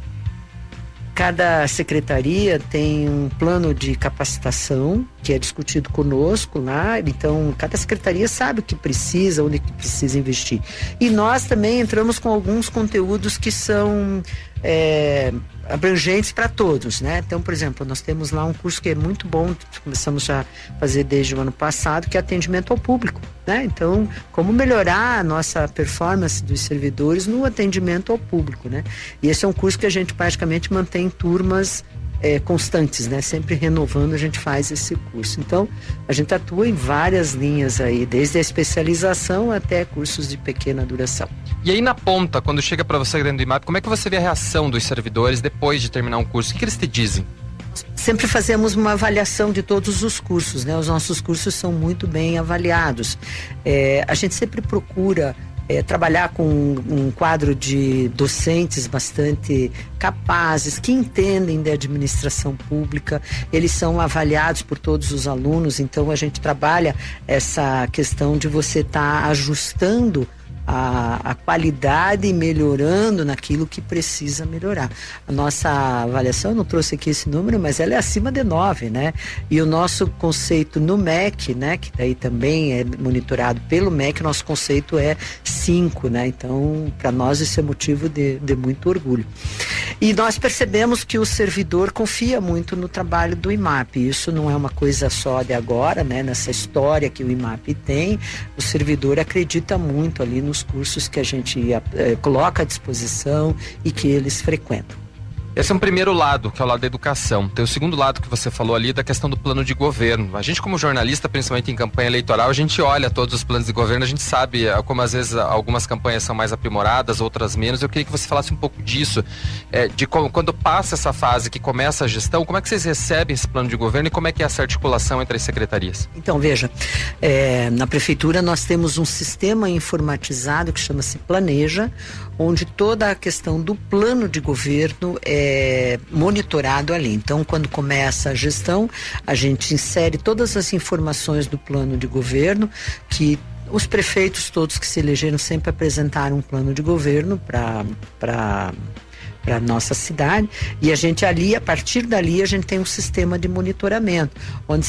Cada secretaria tem um plano de capacitação que é discutido conosco lá, então cada secretaria sabe o que precisa, onde que precisa investir. E nós também entramos com alguns conteúdos que são abrangentes para todos, né? Então, por exemplo, nós temos lá um curso que é muito bom, começamos a fazer desde o ano passado, que é atendimento ao público, né? Então, como melhorar a nossa performance dos servidores no atendimento ao público, né? E esse é um curso que a gente praticamente mantém turmas constantes, né? Sempre renovando, a gente faz esse curso. Então, a gente atua em várias linhas aí, desde a especialização até cursos de pequena duração. E aí na ponta, quando chega para você dentro do IMAP, como é que você vê a reação dos servidores depois de terminar um curso? O que eles te dizem? Sempre fazemos uma avaliação de todos os cursos, né? Os nossos cursos são muito bem avaliados. A gente sempre procura trabalhar com um quadro de docentes bastante capazes, que entendem de administração pública. Eles são avaliados por todos os alunos, então a gente trabalha essa questão de você estar ajustando a qualidade e melhorando naquilo que precisa melhorar. A nossa avaliação, eu não trouxe aqui esse número, mas ela é acima de 9, né? E o nosso conceito no MEC, né, que daí também é monitorado pelo MEC, nosso conceito é 5, né? Então, para nós isso é motivo de muito orgulho. E nós percebemos que o servidor confia muito no trabalho do IMAP. Isso não é uma coisa só de agora, né? Nessa história que o IMAP tem, o servidor acredita muito ali nos cursos que a gente coloca à disposição e que eles frequentam. Esse é um primeiro lado, que é o lado da educação. Tem o segundo lado que você falou ali, da questão do plano de governo. A gente, como jornalista, principalmente em campanha eleitoral, a gente olha todos os planos de governo, a gente sabe como às vezes algumas campanhas são mais aprimoradas, outras menos. Eu queria que você falasse um pouco disso, de como, quando passa essa fase que começa a gestão, como é que vocês recebem esse plano de governo e como é que é essa articulação entre as secretarias? Então, veja, na prefeitura nós temos um sistema informatizado que chama-se Planeja, onde toda a questão do plano de governo é monitorado ali. Então, quando começa a gestão, a gente insere todas as informações do plano de governo, que os prefeitos todos que se elegeram sempre apresentaram um plano de governo para a nossa cidade, e a gente ali, a partir dali, a gente tem um sistema de monitoramento, onde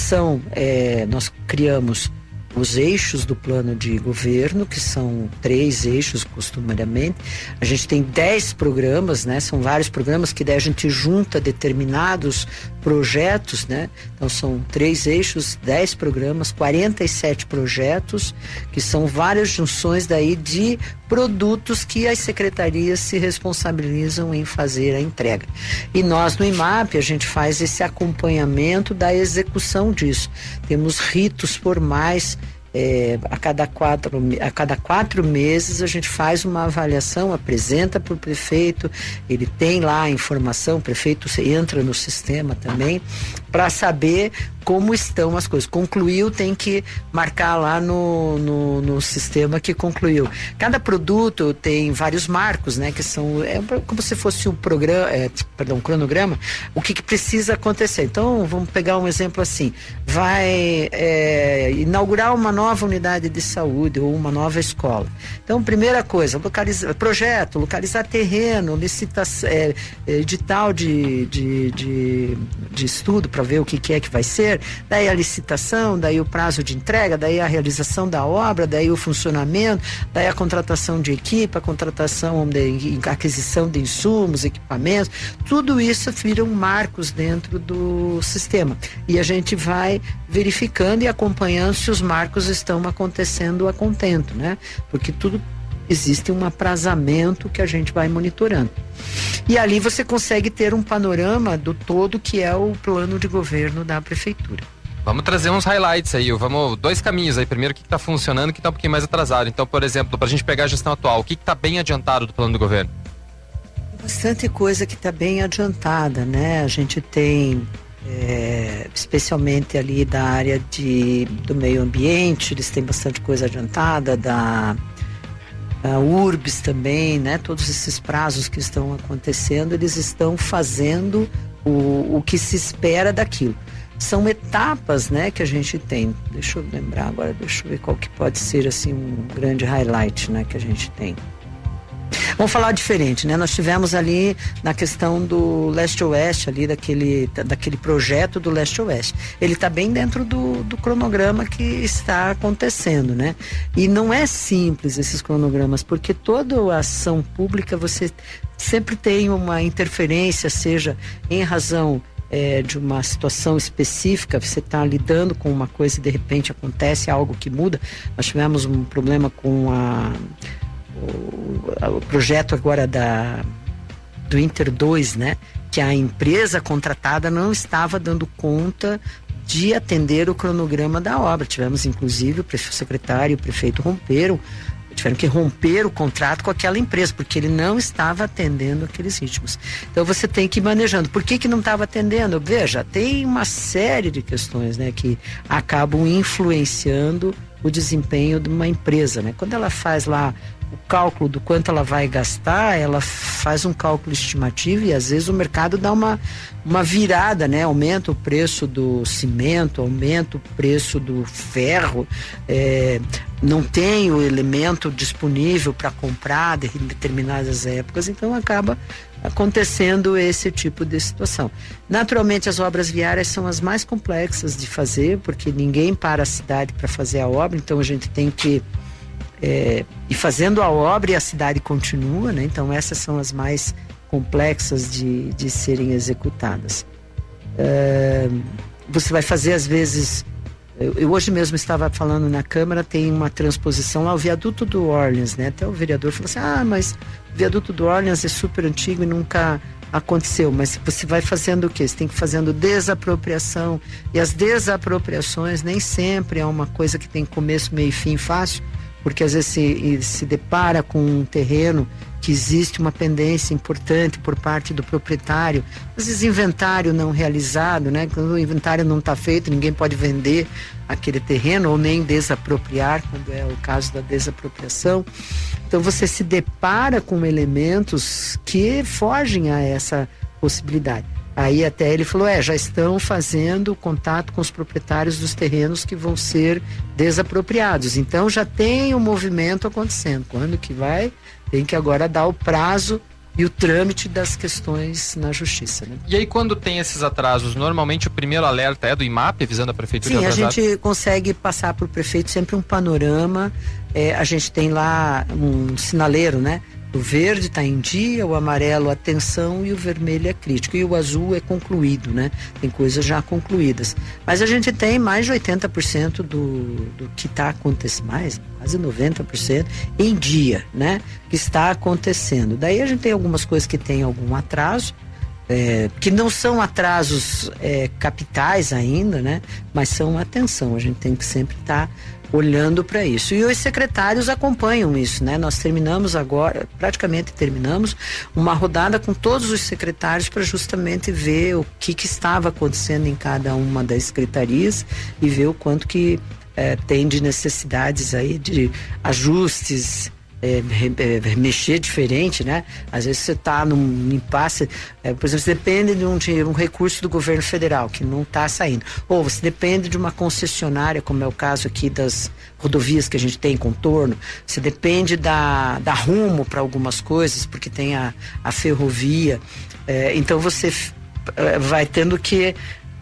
nós criamos os eixos do plano de governo, que são 3 eixos costumariamente. A gente tem 10 programas, né? São vários programas que daí a gente junta determinados projetos, né? Então são 3 eixos, 10 programas, 47 projetos, que são várias junções daí de produtos que as secretarias se responsabilizam em fazer a entrega. E nós no IMAP a gente faz esse acompanhamento da execução disso. Temos ritos formais. A cada 4 meses a gente faz uma avaliação, apresenta para o prefeito, ele tem lá a informação, o prefeito entra no sistema também para saber como estão as coisas. Concluiu, tem que marcar lá no sistema que concluiu. Cada produto tem vários marcos, né, que são como se fosse um cronograma, o que precisa acontecer. Então, vamos pegar um exemplo assim, vai inaugurar uma nova unidade de saúde ou uma nova escola. Então, primeira coisa, localizar terreno, licitação, edital de estudo para ver o que é que vai ser, daí a licitação, daí o prazo de entrega, daí a realização da obra, daí o funcionamento, daí a contratação de equipe, a contratação de aquisição de insumos, equipamentos, tudo isso viram marcos dentro do sistema. E a gente vai verificando e acompanhando se os marcos estão acontecendo a contento, né? Porque tudo existe um aprazamento que a gente vai monitorando. E ali você consegue ter um panorama do todo que é o plano de governo da prefeitura. Vamos trazer uns highlights aí, 2 caminhos aí. Primeiro, o que está funcionando e o que está um pouquinho mais atrasado. Então, por exemplo, para a gente pegar a gestão atual, o que está bem adiantado do plano do governo? Nós bastante coisa que está bem adiantada, né? A gente tem, especialmente ali da área do meio ambiente, eles têm bastante coisa adiantada, da URBS também, né? Todos esses prazos que estão acontecendo, eles estão fazendo o que se espera daquilo. São etapas, né, que a gente tem. Deixa eu lembrar agora, deixa eu ver qual que pode ser assim um grande highlight, né, que a gente tem. Vamos falar diferente, né? Nós tivemos ali na questão do leste-oeste, ali daquele projeto do leste-oeste. Ele está bem dentro do cronograma que está acontecendo, né? E não é simples esses cronogramas, porque toda a ação pública você sempre tem uma interferência, seja em razão de uma situação específica, você está lidando com uma coisa e de repente acontece algo que muda. Nós tivemos um problema com o projeto agora do Inter 2, né? Que a empresa contratada não estava dando conta de atender o cronograma da obra. Tivemos, inclusive, o secretário e o prefeito tiveram que romper o contrato com aquela empresa, porque ele não estava atendendo aqueles ritmos. Então você tem que ir manejando. Por que não estava atendendo? Veja, tem uma série de questões, né, que acabam influenciando o desempenho de uma empresa, né? Quando ela faz lá o cálculo do quanto ela vai gastar, ela faz um cálculo estimativo e às vezes o mercado dá uma virada, né? Aumenta o preço do cimento, aumenta o preço do ferro, não tem o elemento disponível para comprar em determinadas épocas, então acaba acontecendo esse tipo de situação. Naturalmente as obras viárias são as mais complexas de fazer, porque ninguém para a cidade para fazer a obra, então a gente tem que e fazendo a obra e a cidade continua, né? Então essas são as mais complexas de serem executadas. Você vai fazer às vezes, eu hoje mesmo estava falando na Câmara, tem uma transposição lá, o viaduto do Orleans, né? Até o vereador falou assim, mas o viaduto do Orleans é super antigo e nunca aconteceu, mas você vai fazendo o quê? Você tem que ir fazendo desapropriação, e as desapropriações nem sempre é uma coisa que tem começo, meio e fim fácil, porque às vezes se depara com um terreno que existe uma pendência importante por parte do proprietário, às vezes inventário não realizado, né? Quando o inventário não está feito, ninguém pode vender aquele terreno ou nem desapropriar, quando é o caso da desapropriação. Então você se depara com elementos que fogem a essa possibilidade. Aí até ele falou, já estão fazendo contato com os proprietários dos terrenos que vão ser desapropriados. Então já tem um movimento acontecendo. Quando que vai? Tem que agora dar o prazo e o trâmite das questões na justiça, né? E aí quando tem esses atrasos, normalmente o primeiro alerta é do IMAP, avisando a prefeitura? Sim, a gente consegue passar para o prefeito sempre um panorama. A gente tem lá um sinaleiro, né? O verde está em dia, o amarelo atenção e o vermelho é crítico. E o azul é concluído, né? Tem coisas já concluídas. Mas a gente tem mais de 80% do que está acontecendo, quase 90% em dia, né? Que está acontecendo. Daí a gente tem algumas coisas que tem algum atraso, que não são atrasos capitais ainda, né? Mas são atenção. A gente tem que sempre estar olhando para isso. E os secretários acompanham isso, né? Nós praticamente terminamos uma rodada com todos os secretários para justamente ver o que estava acontecendo em cada uma das secretarias e ver o quanto que tem de necessidades aí de ajustes, mexer diferente, né? Às vezes você está num impasse, por exemplo, você depende de um recurso do governo federal que não está saindo, ou você depende de uma concessionária, como é o caso aqui das rodovias que a gente tem em contorno, você depende da Rumo para algumas coisas, porque tem a ferrovia, então você vai tendo que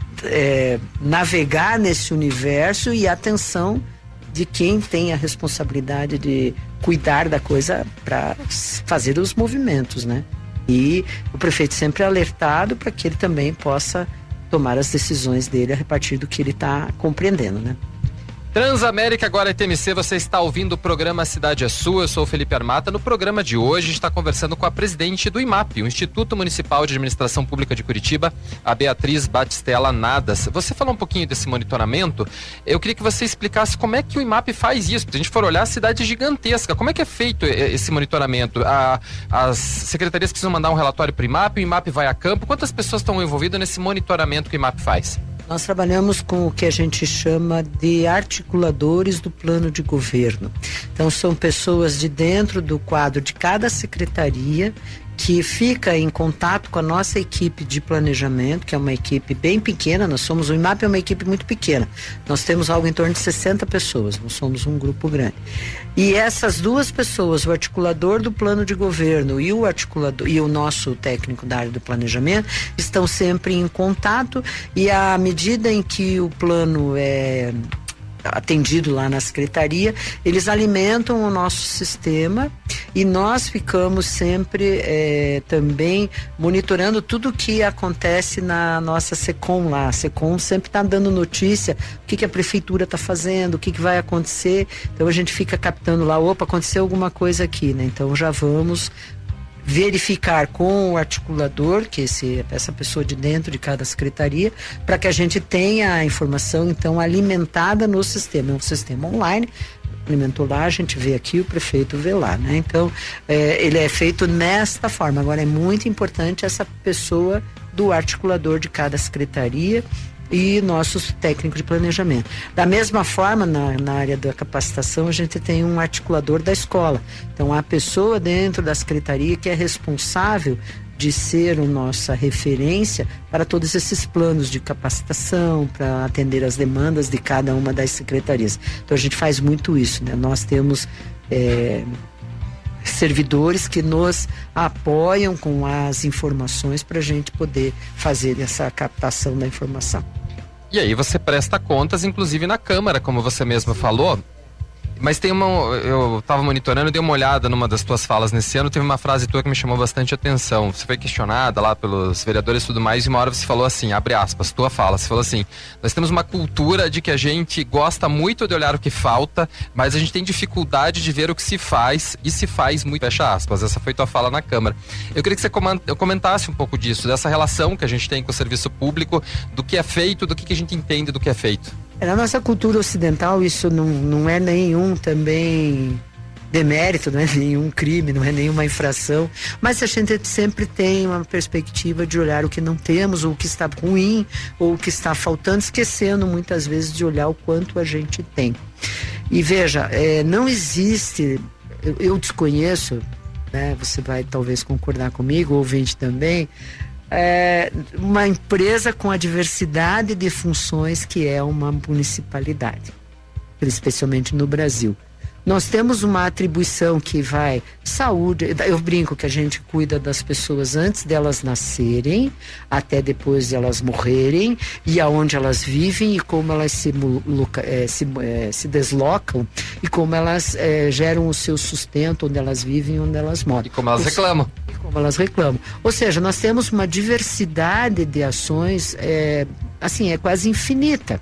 navegar nesse universo e atenção de quem tem a responsabilidade de cuidar da coisa para fazer os movimentos, né? E o prefeito sempre é alertado para que ele também possa tomar as decisões dele a partir do que ele está compreendendo, né? Transamérica, agora é TMC, você está ouvindo o programa Cidade é Sua, eu sou o Felipe Armata. No programa de hoje, a gente está conversando com a presidente do IMAP, o Instituto Municipal de Administração Pública de Curitiba, a Beatriz Batistella Nadas. Você falou um pouquinho desse monitoramento, eu queria que você explicasse como é que o IMAP faz isso, porque a gente for olhar, a cidade é gigantesca, como é que é feito esse monitoramento? As secretarias precisam mandar um relatório para o IMAP vai a campo, quantas pessoas estão envolvidas nesse monitoramento que o IMAP faz? Nós trabalhamos com o que a gente chama de articuladores do plano de governo. Então, são pessoas de dentro do quadro de cada secretaria que fica em contato com a nossa equipe de planejamento, que é uma equipe bem pequena. O IMAP é uma equipe muito pequena. Nós temos algo em torno de 60 pessoas, nós somos um grupo grande. E essas duas pessoas, o articulador do plano de governo e o nosso técnico da área do planejamento, estão sempre em contato, e à medida em que o plano é atendido lá na secretaria, eles alimentam o nosso sistema e nós ficamos sempre também monitorando tudo o que acontece na nossa SECOM lá. A SECOM sempre está dando notícia, o que a prefeitura está fazendo, o que vai acontecer. Então a gente fica captando lá, aconteceu alguma coisa aqui, né? Então já vamos verificar com o articulador, que essa pessoa de dentro de cada secretaria, para que a gente tenha a informação então alimentada no sistema. É um sistema online, alimentou lá, a gente vê aqui, o prefeito vê lá, né? Então ele é feito nesta forma. Agora é muito importante essa pessoa do articulador de cada secretaria e nossos técnicos de planejamento. Da mesma forma, na área da capacitação, a gente tem um articulador da escola. Então, a pessoa dentro da secretaria que é responsável de ser a nossa referência para todos esses planos de capacitação, para atender as demandas de cada uma das secretarias. Então, a gente faz muito isso, né? Nós temos servidores que nos apoiam com as informações para a gente poder fazer essa captação da informação. E aí você presta contas, inclusive na Câmara, como você mesmo falou. Mas eu estava monitorando, dei uma olhada numa das tuas falas nesse ano, teve uma frase tua que me chamou bastante atenção. Você foi questionada lá pelos vereadores e tudo mais, e uma hora você falou assim, abre aspas, tua fala, você falou assim: nós temos uma cultura de que a gente gosta muito de olhar o que falta, mas a gente tem dificuldade de ver o que se faz, e se faz muito, fecha aspas. Essa foi tua fala na Câmara. Eu queria que você comentasse um pouco disso, dessa relação que a gente tem com o serviço público, do que é feito, do que a gente entende do que é feito. Na nossa cultura ocidental, isso não é nenhum também demérito, não é nenhum crime, não é nenhuma infração, mas a gente sempre tem uma perspectiva de olhar o que não temos, ou o que está ruim, ou o que está faltando, esquecendo muitas vezes de olhar o quanto a gente tem. E veja, não existe, eu desconheço, né, você vai talvez concordar comigo, ouvinte também, uma empresa com a diversidade de funções que é uma municipalidade, especialmente no Brasil. Nós temos uma atribuição que vai saúde, eu brinco que a gente cuida das pessoas antes delas nascerem, até depois de elas morrerem, e aonde elas vivem e como elas se deslocam, e como elas geram o seu sustento, onde elas vivem e onde elas moram. E como elas reclamam. Como elas reclamam. Ou seja, nós temos uma diversidade de ações, é quase infinita.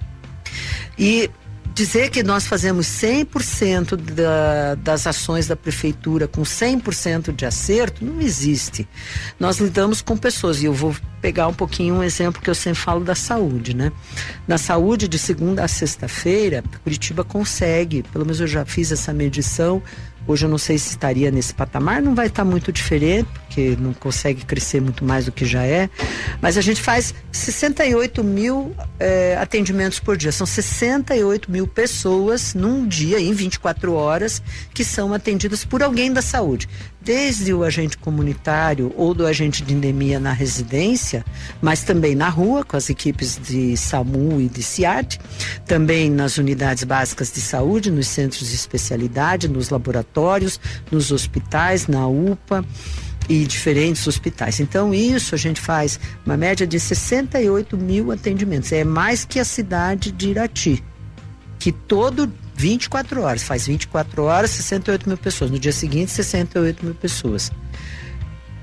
E dizer que nós fazemos 100% das ações da prefeitura com 100% de acerto, não existe. Nós lidamos com pessoas, e eu vou pegar um pouquinho um exemplo que eu sempre falo da saúde, né? Na saúde, de segunda a sexta-feira, Curitiba consegue, pelo menos eu já fiz essa medição, hoje eu não sei se estaria nesse patamar, não vai estar muito diferente, porque não consegue crescer muito mais do que já é, mas a gente faz 68 mil atendimentos por dia, são 68 mil pessoas num dia, em 24 horas, que são atendidas por alguém da saúde, desde o agente comunitário ou do agente de endemia na residência, mas também na rua, com as equipes de SAMU e de CIAT, também nas unidades básicas de saúde, nos centros de especialidade, nos laboratórios, nos hospitais, na UPA e diferentes hospitais. Então isso a gente faz uma média de 68 mil atendimentos, é mais que a cidade de Irati, que todo 24 horas, faz 24 horas, 68 mil pessoas, no dia seguinte 68 mil pessoas.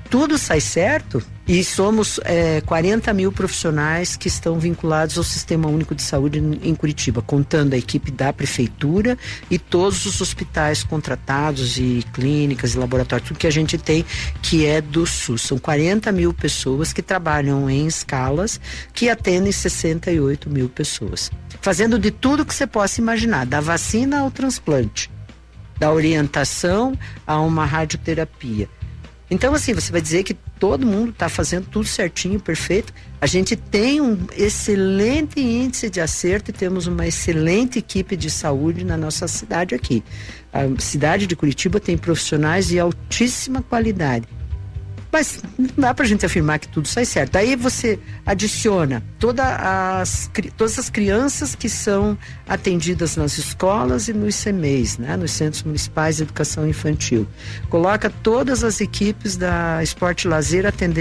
tudo sai certo, e somos 40 mil profissionais que estão vinculados ao Sistema Único de Saúde em Curitiba, contando a equipe da Prefeitura e todos os hospitais contratados e clínicas e laboratórios, tudo que a gente tem que é do SUS. São 40 mil pessoas que trabalham em escalas que atendem 68 mil pessoas, fazendo de tudo que você possa imaginar, da vacina ao transplante, da orientação a uma radioterapia. Então, assim, você vai dizer que todo mundo está fazendo tudo certinho, perfeito. A gente tem um excelente índice de acerto e temos uma excelente equipe de saúde na nossa cidade aqui. A cidade de Curitiba tem profissionais de altíssima qualidade. Mas não dá pra gente afirmar que tudo sai certo. Aí você adiciona todas as crianças que são atendidas nas escolas e nos CMEs, né? Nos Centros Municipais de Educação Infantil. Coloca todas as equipes da Esporte e Lazer atendendo